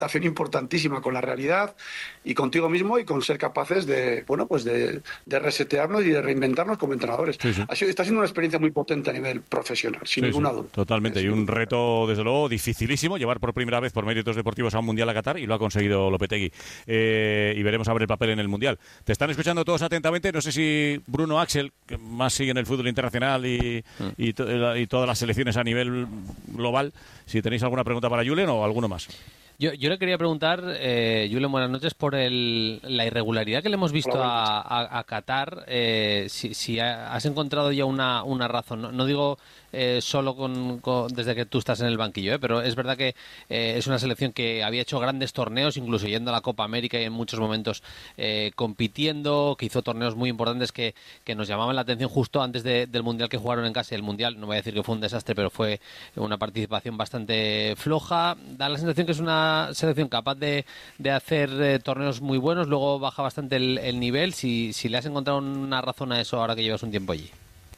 adaptación importantísima con la realidad y contigo mismo y con ser capaces de, bueno, pues de resetearnos y de reinventarnos como entrenadores. Sí, sí. Está siendo una experiencia muy potente a nivel profesional, sin ninguna duda. Totalmente, y un reto, desde luego, dificilísimo, llevar por primera vez por méritos deportivos a un Mundial a Qatar, y lo ha conseguido Lopetegui. Y veremos a ver el papel en el Mundial. Te están escuchando todos atentamente, no sé si Bruno, Axel, que más siguen el fútbol internacional y todas las selecciones a nivel global, si tenéis alguna pregunta para Julen o alguno más. Yo le quería preguntar, Julen, buenas noches, por la irregularidad que le hemos visto a Qatar, si has encontrado ya una razón. No digo solo desde que tú estás en el banquillo, pero es verdad que es una selección que había hecho grandes torneos, incluso yendo a la Copa América y en muchos momentos compitiendo, que hizo torneos muy importantes que nos llamaban la atención justo antes del Mundial que jugaron en casa. Y el Mundial, no voy a decir que fue un desastre, pero fue una participación bastante floja. Da la sensación que es una selección capaz de hacer torneos muy buenos, luego baja bastante el nivel. Si le has encontrado una razón a eso ahora que llevas un tiempo allí.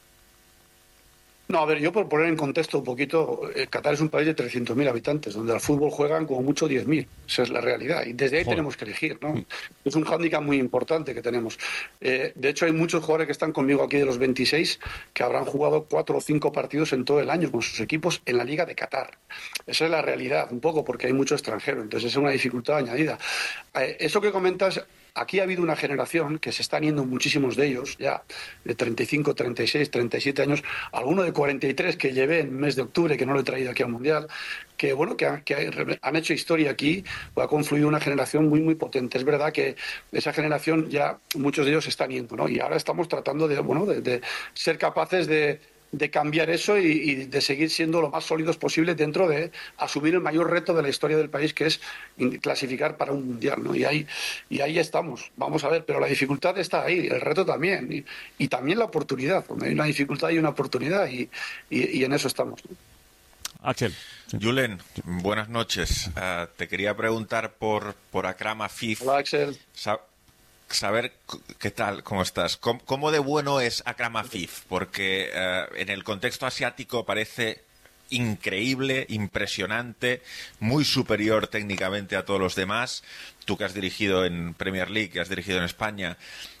No, a ver, yo por poner en contexto un poquito, Qatar es un país de 300.000 habitantes, donde al fútbol juegan como mucho 10.000. Esa es la realidad. Y desde ahí tenemos que elegir, ¿no? Es un hándicap muy importante que tenemos. De hecho, hay muchos jugadores que están conmigo aquí de los 26 que habrán jugado 4 o 5 partidos en todo el año con sus equipos en la Liga de Qatar. Esa es la realidad, un poco, porque hay mucho extranjero. Entonces, es una dificultad añadida. Eso que comentas... Aquí ha habido una generación que se están yendo, muchísimos de ellos, ya de 35, 36, 37 años, alguno de 43 que llevé en el mes de octubre, que no lo he traído aquí al Mundial, que bueno, que han hecho historia aquí, pues ha confluido una generación muy, muy potente. Es verdad que esa generación ya muchos de ellos se están yendo, ¿no? Y ahora estamos tratando de ser capaces de cambiar eso y de seguir siendo lo más sólidos posible dentro de asumir el mayor reto de la historia del país, que es clasificar para un Mundial, ¿no? Y ahí estamos, vamos a ver, pero la dificultad está ahí, el reto también, y también la oportunidad. Donde hay una dificultad y una oportunidad, y en eso estamos, ¿no? Axel. Sí. Julen, buenas noches. Te quería preguntar por Akram Afif. Hola, Axel. Saber qué tal, cómo estás. ¿Cómo de bueno es Akram Afif? Porque en el contexto asiático parece increíble, impresionante, muy superior técnicamente a todos los demás. Tú que has dirigido en Premier League, que has dirigido en España,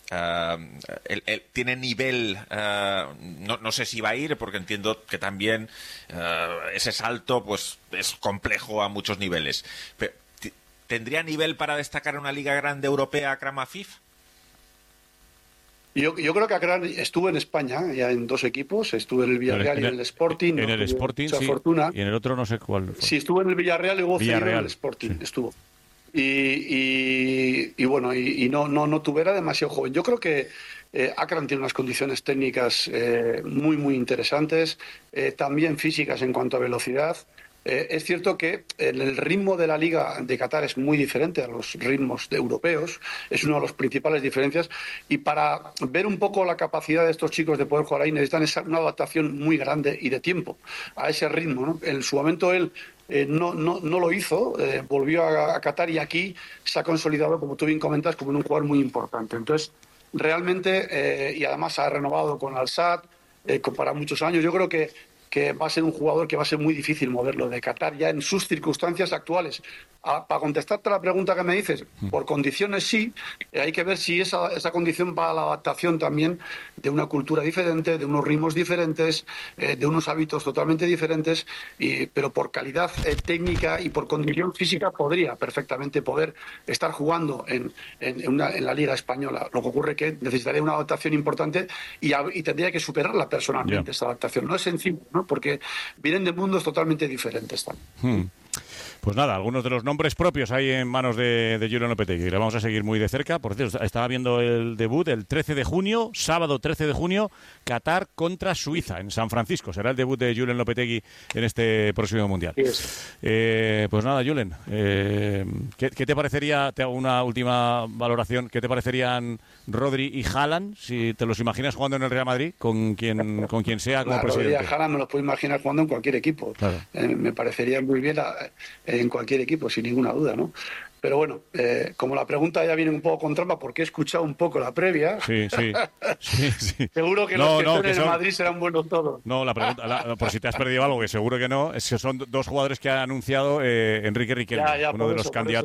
él tiene nivel, no sé si va a ir, porque entiendo que también ese salto pues es complejo a muchos niveles. Pero, ¿tendría nivel para destacar en una liga grande europea Akram Afif? Yo creo que Akram estuvo en España ya en 2 equipos, estuvo en el Villarreal y en el Sporting. En el Sporting, sí, fortuna. Y en el otro no sé cuál fue. Sí, estuvo en el Villarreal y luego cedido en el Sporting, sí. Estuvo. Y bueno, no tuve, era demasiado joven. Yo creo que Akram tiene unas condiciones técnicas muy, muy interesantes, también físicas en cuanto a velocidad. Es cierto que el ritmo de la Liga de Qatar es muy diferente a los ritmos europeos, es una de las principales diferencias, y para ver un poco la capacidad de estos chicos de poder jugar ahí necesitan una adaptación muy grande y de tiempo a ese ritmo, ¿no? En su momento él no lo hizo, volvió a Qatar y aquí se ha consolidado, como tú bien comentas, como un jugador muy importante. Entonces, realmente, y además ha renovado con Al-Sadd para muchos años, yo creo que va a ser un jugador que va a ser muy difícil moverlo de Qatar ya en sus circunstancias actuales. Para contestarte a la pregunta que me dices, por condiciones sí, hay que ver si esa condición va a la adaptación también de una cultura diferente, de unos ritmos diferentes, de unos hábitos totalmente diferentes, pero por calidad técnica y por condición física podría perfectamente poder estar jugando en la Liga Española. Lo que ocurre es que necesitaría una adaptación importante y tendría que superarla personalmente, esa adaptación. No es sencillo, ¿no? Porque vienen de mundos totalmente diferentes también. Pues nada, algunos de los nombres propios ahí en manos de Julen Lopetegui. Le vamos a seguir muy de cerca. Por cierto, estaba viendo el debut el 13 de junio, sábado 13 de junio, Qatar contra Suiza en San Francisco. Será el debut de Julen Lopetegui en este próximo Mundial. Pues nada, Julen, ¿qué te parecería, te hago una última valoración, qué te parecerían Rodri y Haaland, si te los imaginas jugando en el Real Madrid, con quien sea como presidente? Rodri y Haaland me los puedo imaginar jugando en cualquier equipo. Claro. Me parecería muy bien en cualquier equipo, sin ninguna duda, ¿no? Pero bueno, como la pregunta ya viene un poco con trampa, porque he escuchado un poco la previa. Sí. Seguro que los que estén en Madrid serán buenos todos. No, la pregunta, por si te has perdido algo, que seguro que no, es que son dos jugadores que ha anunciado Enrique Riquelme, uno de los candidatos.